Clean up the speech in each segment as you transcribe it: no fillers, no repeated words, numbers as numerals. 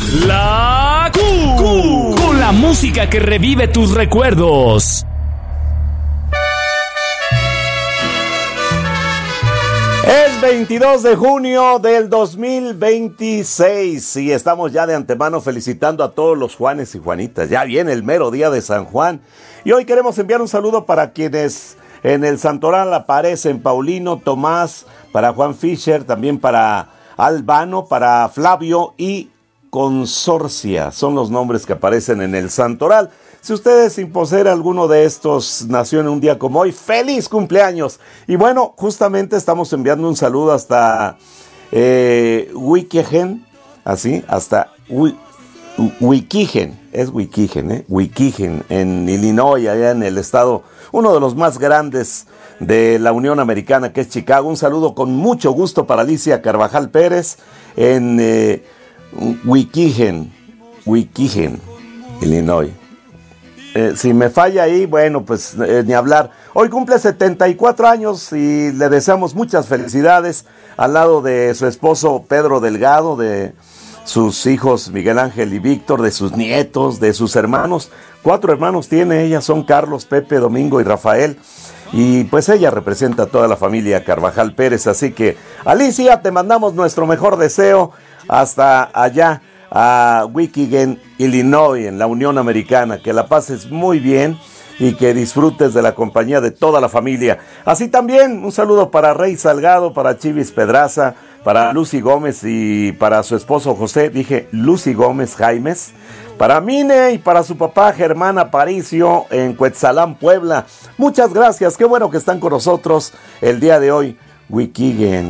La Q, con la música que revive tus recuerdos. Es 22 de junio del 2026 y estamos ya de antemano felicitando a todos los Juanes y Juanitas. Ya viene el mero día de San Juan y hoy queremos enviar un saludo para quienes en el santoral aparecen: Paulino, Tomás, para Juan Fischer, también para Albano, para Flavio y Consorcia. Son los nombres que aparecen en el santoral. Si ustedes, sin poseer alguno de estos, nació en un día como hoy, ¡feliz cumpleaños! Y bueno, justamente estamos enviando un saludo hasta Waukegan, así, hasta Waukegan, es Waukegan, Waukegan, en Illinois, allá en el estado, uno de los más grandes de la Unión Americana, que es Chicago. Un saludo con mucho gusto para Alicia Carvajal Pérez en Waukegan, Illinois. Si me falla ahí, bueno, pues ni hablar. Hoy cumple 74 años y le deseamos muchas felicidades al lado de su esposo Pedro Delgado, de sus hijos Miguel Ángel y Víctor, de sus nietos, de sus hermanos. 4 hermanos tiene ella, son Carlos, Pepe, Domingo y Rafael. Y pues ella representa a toda la familia Carvajal Pérez. Así que, Alicia, te mandamos nuestro mejor deseo hasta allá, a Waukegan, Illinois, en la Unión Americana. Que la pases muy bien y que disfrutes de la compañía de toda la familia. Así también un saludo para Rey Salgado, para Chivis Pedraza, para Lucy Gómez y para su esposo José, dije Lucy Gómez Jaimes, para Mine y para su papá Germán Aparicio en Cuetzalán, Puebla. Muchas gracias, qué bueno que están con nosotros el día de hoy. Waukegan,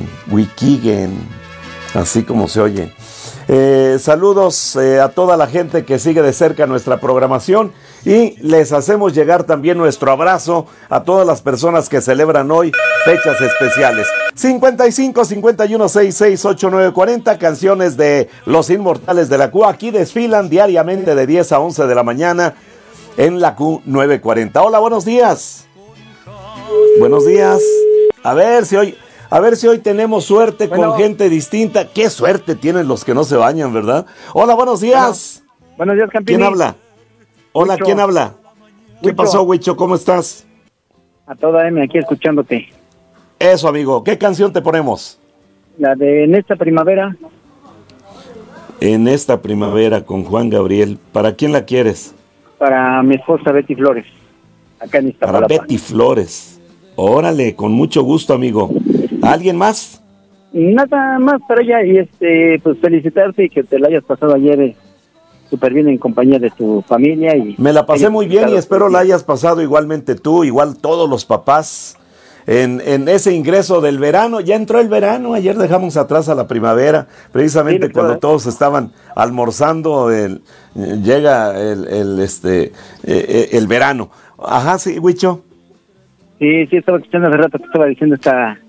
así como se oye. Saludos a toda la gente que sigue de cerca nuestra programación y les hacemos llegar también nuestro abrazo a todas las personas que celebran hoy fechas especiales. 55 51 66 89 40, canciones de Los Inmortales de la Q. Aquí desfilan diariamente de 10 a 11 de la mañana en la Q 940. Hola, buenos días. Buenos días. A ver si hoy tenemos suerte con gente distinta. Qué suerte tienen los que no se bañan, ¿verdad? Hola, buenos días. Buenos días, Campini. ¿Quién habla? Hola, Huicho. ¿Quién habla? ¿Qué pasó, Huicho? ¿Cómo estás? A toda M aquí escuchándote. Eso, amigo. ¿Qué canción te ponemos? La de En esta primavera. En esta primavera con Juan Gabriel. ¿Para quién la quieres? Para mi esposa Betty Flores. Acá en Iztapalapa. Para Betty Flores. Órale, con mucho gusto, amigo. ¿Alguien más? Nada más para ella y pues felicitarte y que te la hayas pasado ayer súper bien en compañía de tu familia. Y me la pasé muy bien y espero la hayas pasado igualmente tú, igual todos los papás en ese ingreso del verano. Ya entró el verano, ayer dejamos atrás a la primavera, precisamente cuando todos estaban almorzando, llega el verano. Ajá, sí, Huicho. Sí, estaba escuchando hace rato que estaba diciendo ya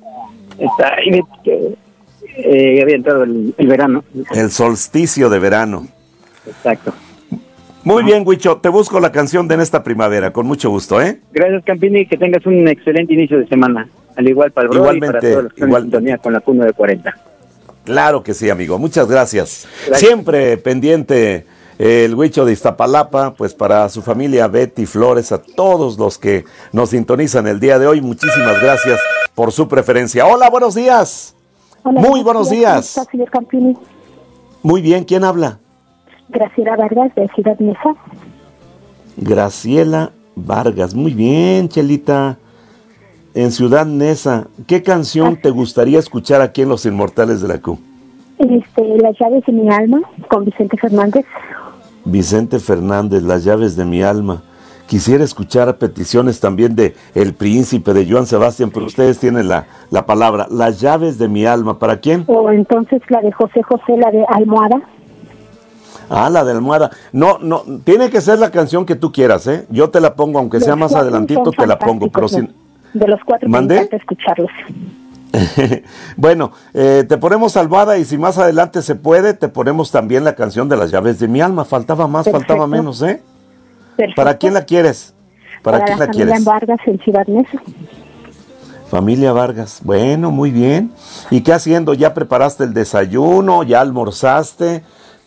había entrado el verano. El solsticio de verano. Exacto. Muy bien, Huicho, te busco la canción de En esta primavera, con mucho gusto, ¿eh? Gracias, Campini, que tengas un excelente inicio de semana. Al igual para el bro y para todos los que están en sintonía con la Q 940. Claro que sí, amigo, muchas gracias. Siempre pendiente el Huicho de Iztapalapa, pues para su familia Betty Flores, a todos los que nos sintonizan el día de hoy, muchísimas gracias por su preferencia. Hola, buenos días. Hola, muy buenos días. ¿Cómo está, señor Campini? Muy bien, ¿quién habla? Graciela Vargas, de Ciudad Neza. Graciela Vargas, muy bien, Chelita. En Ciudad Neza, ¿qué canción te gustaría escuchar aquí en Los Inmortales de la Q? Las llaves de mi alma, con Vicente Fernández. Vicente Fernández, Las llaves de mi alma. Quisiera escuchar peticiones también de El Príncipe, de Joan Sebastián, pero ustedes tienen la palabra. Las llaves de mi alma, ¿para quién? O entonces la de José José, la de Almohada. Ah, la de Almohada. No, tiene que ser la canción que tú quieras, ¿eh? Yo te la pongo, aunque sea más adelantito, te la pongo. Pero sin... De los 4 me encanta escucharlos. Bueno, te ponemos Almohada y si más adelante se puede, te ponemos también la canción de Las llaves de mi alma. Faltaba más, perfecto. Faltaba menos, ¿eh? Perfecto. ¿Para quién la quieres? ¿Para quién la quieres? Familia Vargas en Ciudad Neza. Familia Vargas, bueno, muy bien. ¿Y qué haciendo? ¿Ya preparaste el desayuno? ¿Ya almorzaste?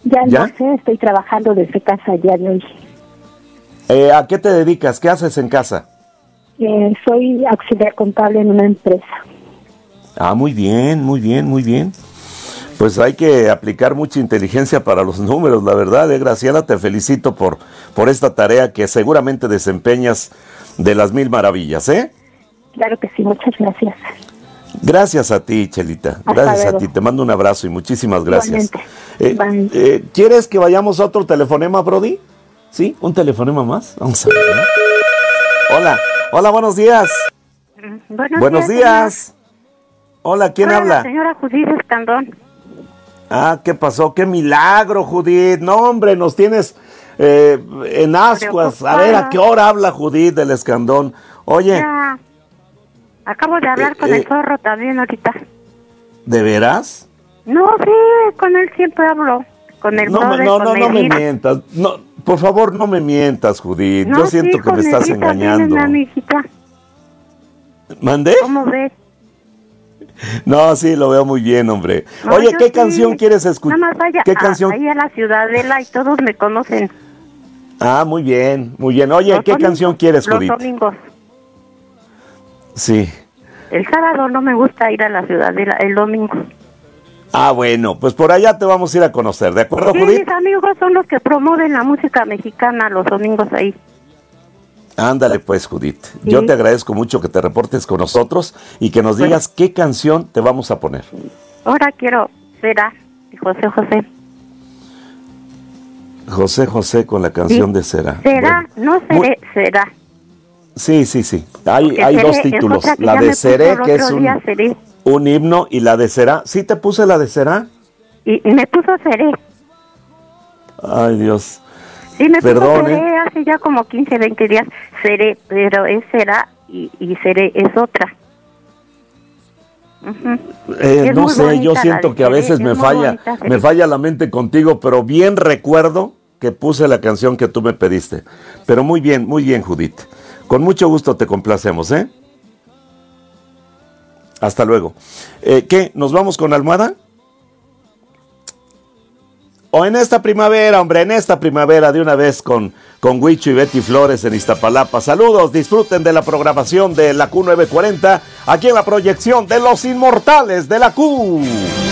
Ya ¿Ya? no sé, estoy trabajando desde casa el día de hoy. ¿A qué te dedicas? ¿Qué haces en casa? Soy auxiliar contable en una empresa. Ah, muy bien, muy bien, muy bien. Pues hay que aplicar mucha inteligencia para los números, la verdad, Graciela, te felicito por esta tarea que seguramente desempeñas de las mil maravillas, ¿eh? Claro que sí, muchas gracias. Gracias a ti, Chelita. Hasta Gracias luego. a ti. Te mando un abrazo y muchísimas gracias. Igualmente. Bye. ¿Quieres que vayamos a otro telefonema, Brody? ¿Sí? ¿Un telefonema más? Vamos a ver, ¿no? Hola. Hola, buenos días. Buenos días. Hola, ¿quién habla? La señora Judith Escandón. Ah, ¿qué pasó? ¡Qué milagro, Judith! No, hombre, nos tienes en ascuas. A ver, ¿a qué hora habla Judith del Escandón? Oye. Ya. Acabo de hablar con el zorro también ahorita. ¿De veras? No, sí, con él siempre hablo. Con el brother, no me mientas. No, por favor, no me mientas, Judith. No, yo siento que me estás engañando. ¿Mandé? ¿Cómo ves? No, sí, lo veo muy bien, hombre. No, oye, ¿qué canción quieres escuchar? Nada más vaya ¿Qué canción? ahí a la Ciudadela y todos me conocen. Ah, muy bien, muy bien. Oye, ¿qué canción quieres, Judith? Los domingos. Sí. El sábado no me gusta ir a la Ciudadela, el domingo. Ah, bueno, pues por allá te vamos a ir a conocer, ¿de acuerdo, Judith? Mis amigos son los que promueven la música mexicana los domingos ahí. Ándale pues, Judith. Sí. Yo te agradezco mucho que te reportes con nosotros y que nos digas qué canción te vamos a poner. Ahora quiero Será, de José José. José José con la canción de Será. Será, bueno, no seré, será. Sí. Hay dos títulos. La de Seré, que es un himno, y la de Será. ¿Sí te puse la de Será? Y me puso Seré. Ay, Dios. Sí, me puso Seré hace ya como 15, 20 días. Seré, pero es Será y Seré es otra. No sé, yo siento que a veces me falla la mente contigo, pero bien recuerdo que puse la canción que tú me pediste. Pero muy bien, Judith. Con mucho gusto te complacemos, ¿eh? Hasta luego. ¿Qué? ¿Nos vamos con Almohada? O en esta primavera, hombre, en esta primavera de una vez con Huicho y Betty Flores en Iztapalapa. Saludos, disfruten de la programación de la Q940, aquí en la proyección de Los Inmortales de la Q.